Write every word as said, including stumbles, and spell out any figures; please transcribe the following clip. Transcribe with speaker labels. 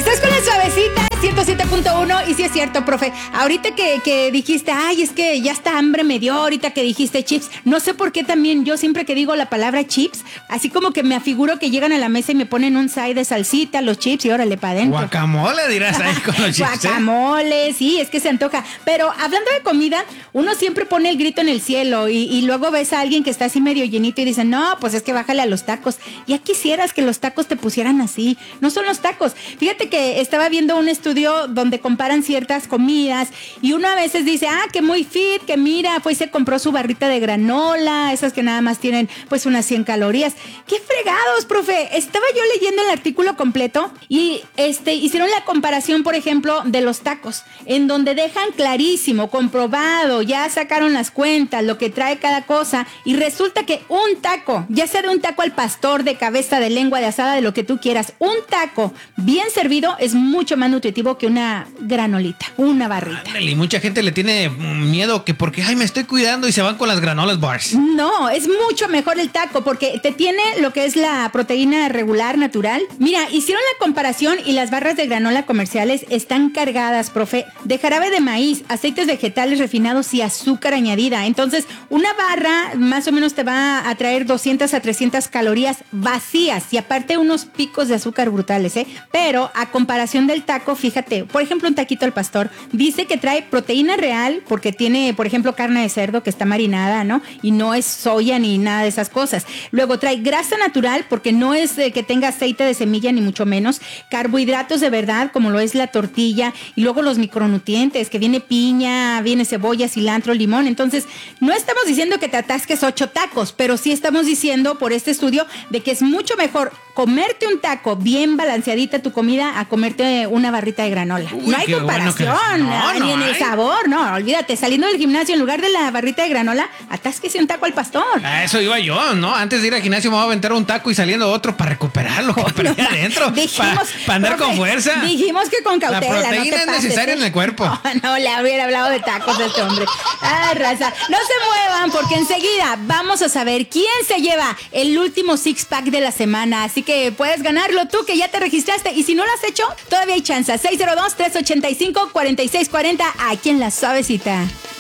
Speaker 1: Estás con la Suavecita ciento siete punto uno y sí es cierto, profe. Ahorita que, que dijiste, ay, es que ya está hambre me dio, ahorita que dijiste chips, no sé por qué también yo siempre que digo la palabra chips, así como que me afiguro que llegan a la mesa y me ponen un side de salsita, los chips y órale para adentro.
Speaker 2: Guacamole dirás ahí con los chips.
Speaker 1: Guacamole, ¿eh? Sí, es que se antoja. Pero hablando de comida, uno siempre pone el grito en el cielo y, y luego ves a alguien que está así medio llenito y dice, no, pues es que bájale a los tacos. Ya quisieras que los tacos te pusieran así. No son los tacos. Fíjate que estaba viendo un estudio donde comparan ciertas comidas y uno a veces dice, ah, que muy fit, que mira, pues se compró su barrita de granola, esas que nada más tienen pues unas cien calorías. ¡Qué fregados, profe! Estaba yo leyendo el artículo completo y este hicieron la comparación, por ejemplo, de los tacos, en donde dejan clarísimo, comprobado, ya sacaron las cuentas, lo que trae cada cosa y resulta que un taco, ya sea de un taco al pastor, de cabeza, de lengua, de asada, de lo que tú quieras, un taco bien servido es mucho más nutritivo que una granolita, una barrita.
Speaker 2: Ándale, y mucha gente le tiene miedo que porque, ay, me estoy cuidando y se van con las granolas bars.
Speaker 1: No, es mucho mejor el taco porque te tiene lo que es la proteína regular, natural. Mira, hicieron la comparación y las barras de granola comerciales están cargadas, profe, de jarabe de maíz, aceites vegetales refinados y azúcar añadida. Entonces, una barra más o menos te va a traer doscientas a trescientas calorías vacías y aparte unos picos de azúcar brutales, ¿eh? Pero a comparación del taco, fíjate, por ejemplo, un taquito al pastor dice que trae proteína real porque tiene, por ejemplo, carne de cerdo que está marinada, ¿no? Y no es soya ni nada de esas cosas. Luego trae grasa natural porque no es eh, que tenga aceite de semilla ni mucho menos, carbohidratos de verdad como lo es la tortilla y luego los micronutrientes que viene piña, viene cebolla, cilantro, limón. Entonces, no estamos diciendo que te atasques ocho tacos, pero sí estamos diciendo por este estudio de que es mucho mejor comerte un taco bien balanceadita tu comida a comerte una barrita de granola. Uy, no hay comparación, bueno no, no, ni en hay. El sabor, no, olvídate, saliendo del gimnasio en lugar de la barrita de granola, atásquese un taco al pastor.
Speaker 2: A eso iba yo, ¿no? Antes de ir al gimnasio me voy a aventar un taco y saliendo otro para recuperar lo que oh, perdí no, adentro. Dijimos, para pa andar profe, con fuerza.
Speaker 1: Dijimos que con cautela.
Speaker 2: La proteína
Speaker 1: no te
Speaker 2: es necesaria
Speaker 1: pases, ¿eh?
Speaker 2: En el cuerpo.
Speaker 1: No, no, le hubiera hablado de tacos a este hombre. Ay, raza, no se muevan porque enseguida vamos a saber quién se lleva el último six pack de la semana. Así que puedes ganarlo tú que ya te registraste y si no lo has hecho, todavía hay chance. seis cero dos, tres ocho cinco, cuatro seis cuatro cero aquí en La Suavecita.